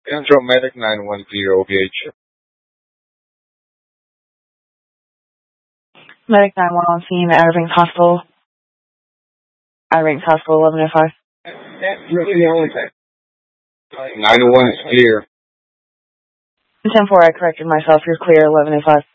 Central Medic 910 OPH. Medic 911 on scene at Outer Banks Hospital. Outer Banks Hospital, 1105. That's really the only thing. 901 is clear. 10-4, I corrected myself. You're clear, 1105.